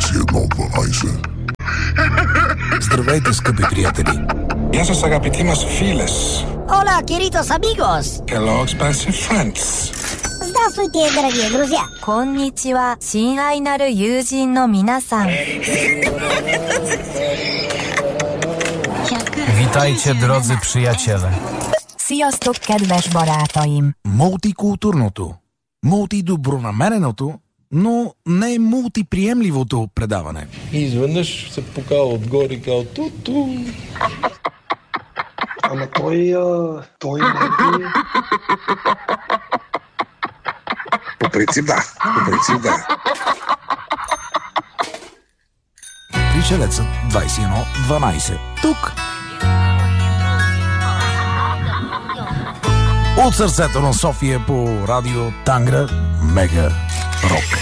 21-12. Здравейте, скъпи приятели! Γεια σας αγαπητοί μας φίλες. Hola, queridos amigos. Hello, expensive friends. Здравствуйте, дорогие друзья. こんにちは、親愛なる友人の皆さん。 Witajcie, drodzy przyjaciele. Sziasztok, kedves barátaim. Мултикултурното, мултидобронамереното, но не мултиприемливото предаване. И изведнъж се покава отгоре и казва ту-ту. Ама той не е... По принцип да. Пришелецът 21-12. Тук! От сърцето на София по радио Тангра Мега Рок.